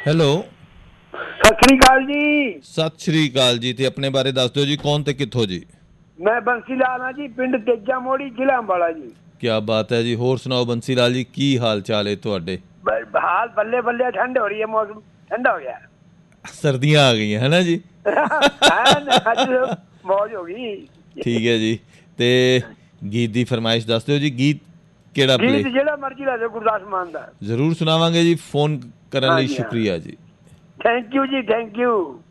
Hello, Sat Sri ਅਕਾਲ ਜੀ। ਸਤਿ ਸ਼੍ਰੀ ਅਕਾਲ ਜੀ। ਤੇ ਆਪਣੇ ਬਾਰੇ ਦੱਸ ਦਿਓ ਜੀ, ਕੌਣ ਤੇ ਕਿੱਥੋਂ ਜੀ? ਮੈਂ ਬੰਸੀ ਲਾਲ ਹਾਂ ਜੀ, ਪਿੰਡ ਤੇਜਾ ਮੋੜੀ, ਜ਼ਿਲ੍ਹਾ ਅੰਬਾਲਾ ਜੀ। ਕਿਆ ਬਾਤ ਹੈ ਜੀ। ਹੋਰ ਸੁਣਾਓ ਬੰਸੀ ਲਾਲ ਜੀ, ਕੀ ਹਾਲ ਚਾਲ ਹੈ ਤੁਹਾਡੇ? ਹਾਲ ਬੱਲੇ ਬੱਲੇ, ਠੰਡ ਹੋ ਰਹੀ ਹੈ, ਮੌਸਮ ਠੰਡਾ ਹੋ ਗਿਆ। ਸਰਦੀਆਂ ਆ ਗਈਆਂ ਹੈ ਨਾ ਜੀ। ਅੱਜ ਮੌਜ ਹੋ ਗਈ। ਠੀਕ ਹੈ ਜੀ। ਤੇ ਗੀਤ ਦੀ ਫਰਮਾਇਸ਼ ਦੱਸ ਦਿਓ ਜੀ, ਗੀਤ ਕਿਹੜਾ ਗੀਤ ਪਲੇ? ਜਿਹੜਾ ਮਰਜ਼ੀ ਲਾ ਦਿਓ, ਗੁਰਦਾਸ ਮਾਨ ਦਾ। ਜ਼ਰੂਰ ਸੁਣਾਵਾਂਗੇ ਜੀ। ਫੋਨ ਕਰਨ ਲਈ ਹਾਂਜੀ ਹਾਂ, ਸ਼ੁਕਰੀਆ ਜੀ। ਥੈਂਕ ਯੂ ਜੀ, ਥੈਂਕ ਯੂ।